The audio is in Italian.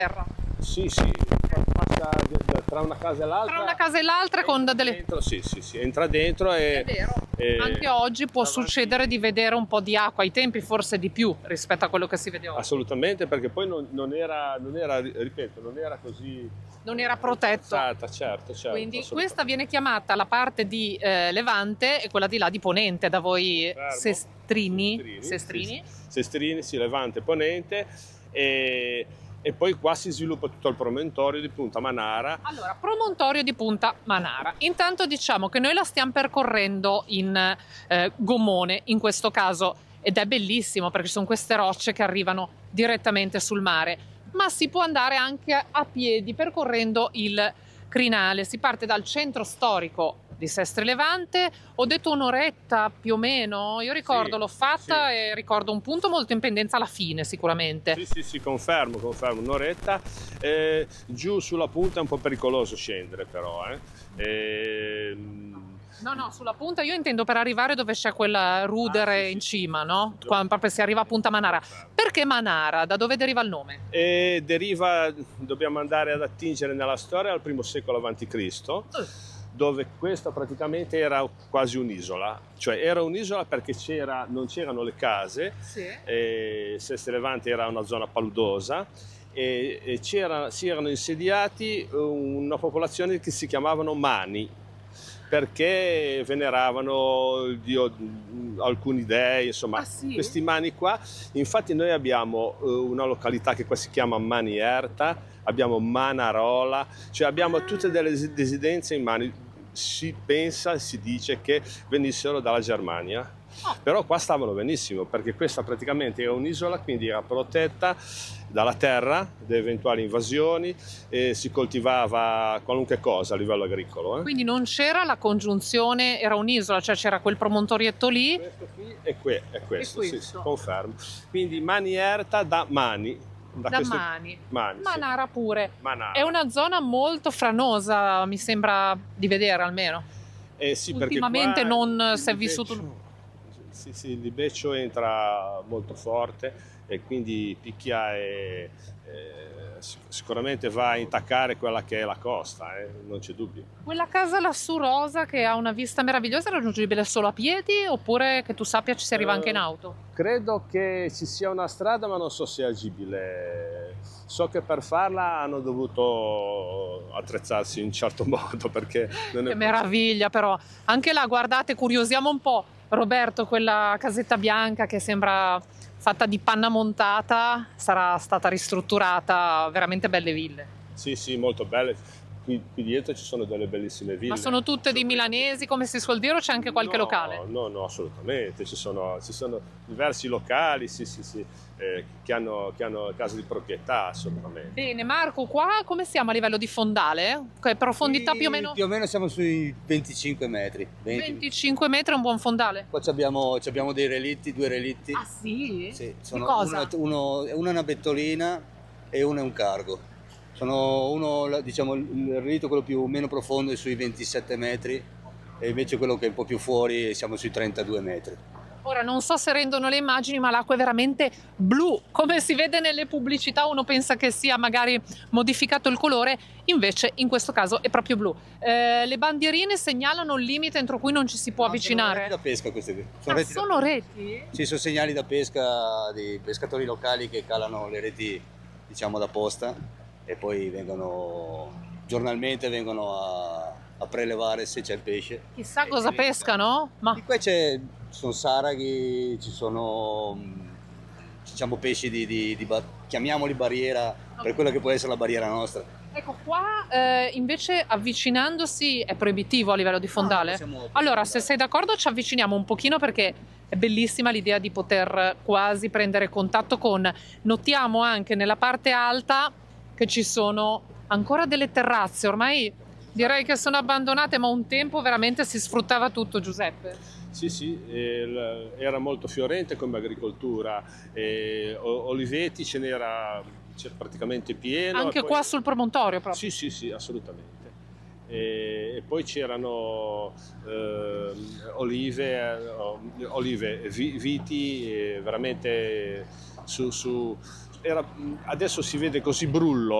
terra. Sì, passa tra una casa e l'altra. Tra una casa e l'altra con delle... Dentro, sì, entra dentro È vero. Anche oggi può succedere di vedere un po' di acqua, ai tempi forse di più rispetto a quello che si vede oggi. Assolutamente, perché poi non era, ripeto, non era così... Non era protetto. Certo. Quindi questa viene chiamata la parte di Levante e quella di là di Ponente, da voi Sestrini, sì, Levante, Ponente, e poi qua si sviluppa tutto il promontorio di Punta Manara. Allora, promontorio di Punta Manara. Intanto diciamo che noi la stiamo percorrendo in gommone, in questo caso, ed è bellissimo perché ci sono queste rocce che arrivano direttamente sul mare, ma si può andare anche a piedi percorrendo il crinale. Si parte dal centro storico di Sestri Levante, ho detto un'oretta più o meno, io ricordo, l'ho fatta e ricordo un punto molto in pendenza alla fine sicuramente. Sì, confermo, un'oretta. Giù sulla punta è un po' pericoloso scendere però. No, sulla punta io intendo per arrivare dove c'è quel rudere in cima, no? Quando proprio si arriva a Punta Manara. Perché Manara? Da dove deriva il nome? Dobbiamo andare ad attingere nella storia al primo secolo a.C., dove questa praticamente era quasi un'isola, cioè era un'isola perché non c'erano le case, Sestri Levante era una zona paludosa e si erano insediati una popolazione che si chiamavano Mani, perché veneravano il dio, alcuni dei, insomma, questi Mani qua. Infatti noi abbiamo una località che qua si chiama Manierta, abbiamo Manarola, cioè abbiamo tutte delle residenze in Mani. Si pensa, si dice che venissero dalla Germania, però qua stavano benissimo perché questa praticamente era un'isola, quindi era protetta dalla terra, da eventuali invasioni, e si coltivava qualunque cosa a livello agricolo. Quindi non c'era la congiunzione, era un'isola, cioè c'era quel promontorietto lì. Questo qui è questo. Sì, confermo. Quindi Manierta da Mani. Mani. Manara pure. Manara. È una zona molto franosa, mi sembra di vedere almeno. Sì, ultimamente non si è vissuto. Sì, il libeccio entra molto forte e quindi picchia e sicuramente va a intaccare quella che è la costa, non c'è dubbio. Quella casa lassù rosa che ha una vista meravigliosa è raggiungibile solo a piedi oppure che tu sappia ci si arriva anche in auto? Credo che ci sia una strada ma non so se è agibile. So che per farla hanno dovuto attrezzarsi in un certo modo perché non è... Che meraviglia però! Anche là guardate, curiosiamo un po', Roberto, quella casetta bianca che sembra fatta di panna montata, sarà stata ristrutturata, veramente belle ville. Sì, molto belle. Qui dietro ci sono delle bellissime ville. Ma sono tutte di milanesi, come si suol dire, o c'è anche qualche locale? No, assolutamente. Ci sono diversi locali, che hanno case di proprietà, assolutamente. Bene, Marco, qua come siamo a livello di fondale? Che profondità più o meno? Più o meno siamo sui 25 metri. 25 metri è un buon fondale? Qua abbiamo dei relitti, 2 relitti. Ah sì? Sì, di cosa? Uno è una bettolina e uno è un cargo. Diciamo, il relitto quello più meno profondo è sui 27 metri e invece quello che è un po' più fuori siamo sui 32 metri. Ora non so se rendono le immagini, ma l'acqua è veramente blu, come si vede nelle pubblicità. Uno pensa che sia magari modificato il colore, invece in questo caso è proprio blu. Le bandierine segnalano il limite entro cui non ci si può avvicinare. Sono reti da pesca queste qui. Sono reti? Sì, sono segnali da pesca di pescatori locali che calano le reti, diciamo, da posta e poi giornalmente vengono a prelevare se c'è il pesce. Chissà cosa pescano? Ma Di qua ci sono saraghi, ci sono, diciamo, pesci chiamiamoli barriera, per quella che può essere la barriera nostra. Ecco qua invece avvicinandosi è proibitivo a livello di fondale? Allora se sei d'accordo ci avviciniamo un pochino perché è bellissima l'idea di poter quasi prendere contatto con... Notiamo anche nella parte alta che ci sono ancora delle terrazze, ormai direi che sono abbandonate, ma un tempo veramente si sfruttava tutto, Giuseppe. Sì, era molto fiorente come agricoltura, oliveti c'è praticamente pieno. Anche poi... qua sul promontorio proprio? Sì, assolutamente. E poi c'erano olive, viti, veramente adesso si vede così brullo